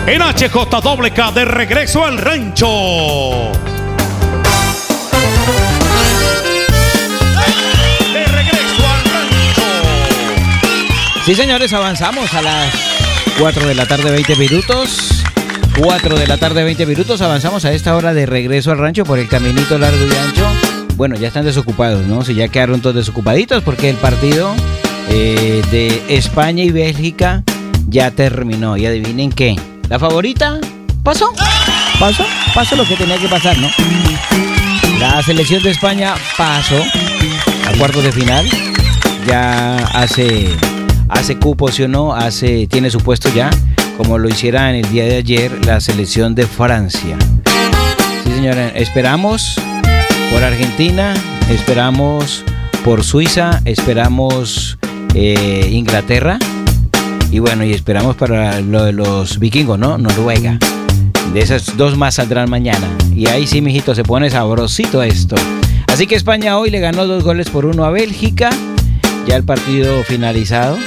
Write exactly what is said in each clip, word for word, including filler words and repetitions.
en H J W K de regreso al rancho. De regreso al rancho. Sí, señores, avanzamos a las cuatro de la tarde, veinte minutos. cuatro de la tarde, veinte minutos. Avanzamos a esta hora de regreso al rancho por el caminito largo y ancho. Bueno, ya están desocupados, ¿no? Si ya quedaron todos desocupaditos porque el partido eh, de España y Bélgica ya terminó. Y adivinen qué. La favorita pasó. Pasó. Pasó lo que tenía que pasar, ¿no? La selección de España pasó a cuartos de final. Ya hace, hace cupo, ¿sí o no? Hace, tiene su puesto ya, como lo hiciera en el día de ayer la selección de Francia. Sí, señora, esperamos por Argentina, esperamos por Suiza, esperamos eh, Inglaterra y bueno, y esperamos para lo de los vikingos, ¿no? Noruega. De esas dos más saldrán mañana. Y ahí sí, mijito, se pone sabrosito esto. Así que España hoy le ganó dos goles por uno a Bélgica. Ya el partido finalizado.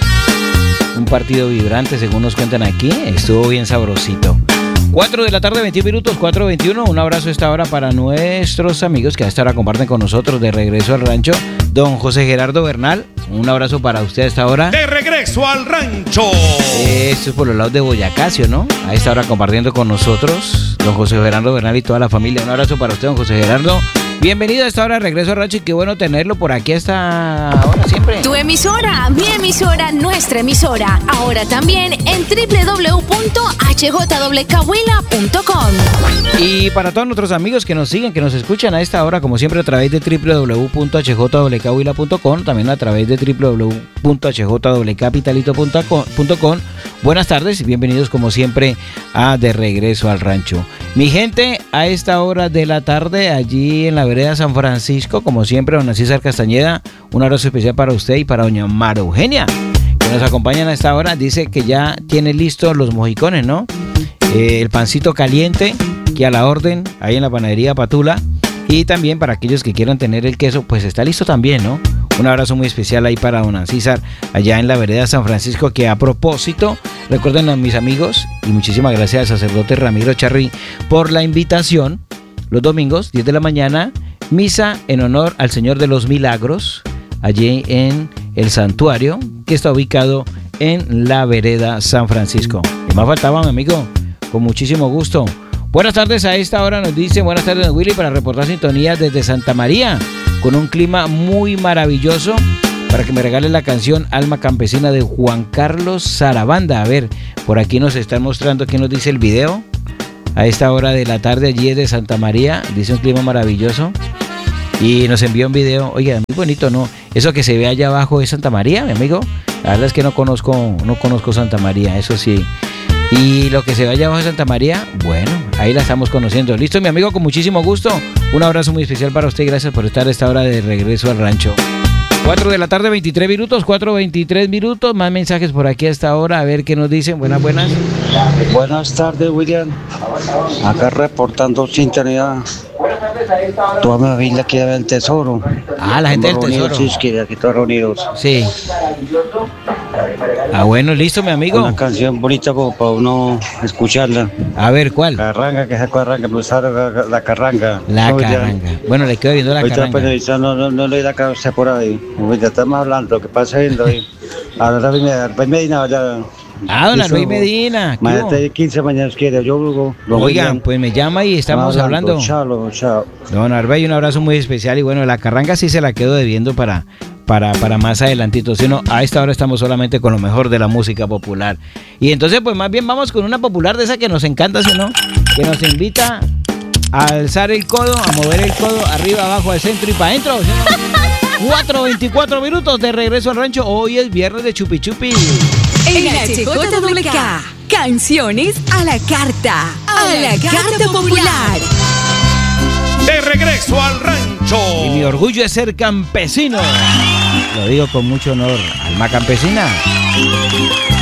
Un partido vibrante, según nos cuentan aquí. Estuvo bien sabrosito. cuatro de la tarde, veintiún minutos, cuatro veintiuno. Un abrazo a esta hora para nuestros amigos que a esta hora comparten con nosotros de regreso al rancho. Don José Gerardo Bernal, un abrazo para usted a esta hora. De regreso al rancho. Esto es por los lados de Boyacacio, ¿no? A esta hora compartiendo con nosotros. Don José Gerardo Bernal y toda la familia. Un abrazo para usted, don José Gerardo. Bienvenido a esta hora de regreso al rancho y qué bueno tenerlo por aquí hasta ahora siempre. Tu emisora, mi emisora, nuestra emisora. Ahora también en doble u doble u doble u punto h j w k huila punto com. Y para todos nuestros amigos que nos siguen, que nos escuchan a esta hora, como siempre a través de doble u doble u doble u punto h j w k huila punto com, también a través de doble u doble u doble u punto h j w k capitalito punto com. Buenas tardes y bienvenidos como siempre a De Regreso al Rancho. Mi gente, a esta hora de la tarde, allí en la vereda San Francisco, como siempre, don César Castañeda, un abrazo especial para usted y para doña Mara Eugenia, que nos acompañan a esta hora. Dice que ya tiene listos los mojicones, ¿no? Eh, el pancito caliente, que a la orden, ahí en la panadería Patula. Y también para aquellos que quieran tener el queso, pues está listo también, ¿no? Un abrazo muy especial ahí para don César, allá en la vereda San Francisco, que a propósito, recuerden a mis amigos, y muchísimas gracias al sacerdote Ramiro Charri por la invitación. Los domingos, diez de la mañana, misa en honor al Señor de los Milagros, allí en el santuario, que está ubicado en la vereda San Francisco. Y más faltaba, mi amigo, con muchísimo gusto. Buenas tardes, a esta hora nos dice, buenas tardes, don Willy, para reportar sintonía desde Santa María, con un clima muy maravilloso, para que me regale la canción Alma Campesina de Juan Carlos Sarabanda. A ver, por aquí nos están mostrando, ¿qué nos dice el video? A esta hora de la tarde, allí es de Santa María, dice un clima maravilloso. Y nos envió un video, oiga, muy bonito, ¿no? Eso que se ve allá abajo es Santa María, mi amigo. La verdad es que no conozco, no conozco Santa María, eso sí. Y lo que se ve allá abajo de Santa María, bueno, ahí la estamos conociendo. Listo, mi amigo, con muchísimo gusto. Un abrazo muy especial para usted y gracias por estar a esta hora de regreso al rancho. cuatro de la tarde, veintitrés minutos, cuatro veintitrés minutos. Más mensajes por aquí a esta hora, a ver qué nos dicen. Buenas, buenas. Buenas tardes, William. Acá reportando sintonía. Toda mi familia quiere ver el tesoro. Ah, la gente del tesoro. Sí, quiere aquí todos reunidos. Sí. Ah, bueno, listo, mi amigo. Una canción bonita como para uno escucharla. A ver, ¿cuál? Carranga, que es la carranga, me gusta la, la carranga. La no, carranga. Ya. Bueno, le quedo viendo la ahorita carranga. Ahorita no, no, no le da cabeza por ahí. Ya estamos hablando, lo que pasa es que ahora Arben Medina ya. Ah, don Arben Medina. Mañana quince mañanas quiere, yo luego. Oigan, pues me llama y estamos hablando. Chao, chao. Don Arben, un abrazo muy especial y bueno, la carranga sí se la quedo debiendo para... Para, para más adelantito, sino a esta hora estamos solamente con lo mejor de la música popular. Y entonces pues más bien vamos con una popular de esa que nos encanta, ¿sí, no? Que nos invita a alzar el codo, a mover el codo arriba, abajo, al centro y para adentro, ¿sí, no? cuatro veinticuatro minutos de regreso al rancho. Hoy es viernes de Chupi Chupi. En H J W K, canciones a la carta, a la carta popular. De regreso al rancho. Y mi orgullo es ser campesino. Lo digo con mucho honor. Alma campesina.